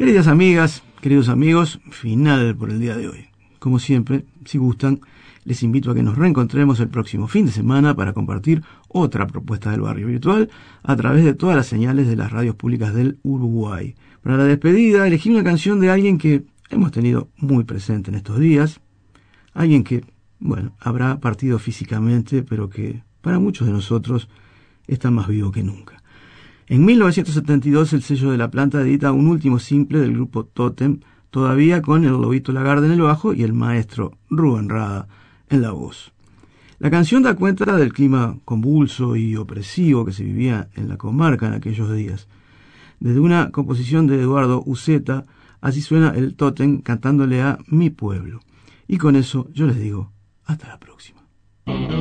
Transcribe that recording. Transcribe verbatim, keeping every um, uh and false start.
Queridas amigas, queridos amigos, final por el día de hoy. Como siempre, si gustan, les invito a que nos reencontremos el próximo fin de semana para compartir otra propuesta del barrio virtual a través de todas las señales de las radios públicas del Uruguay. Para la despedida, elegí una canción de alguien que hemos tenido muy presente en estos días, alguien que, bueno, habrá partido físicamente, pero que para muchos de nosotros está más vivo que nunca. En mil novecientos setenta y dos el sello de La Planta edita un último simple del grupo Totem, todavía con el Lobito Lagarde en el bajo y el maestro Rubén Rada en la voz. La canción da cuenta del clima convulso y opresivo que se vivía en la comarca en aquellos días. Desde una composición de Eduardo Uceta, así suena el Totem cantándole a Mi Pueblo. Y con eso yo les digo, hasta la próxima.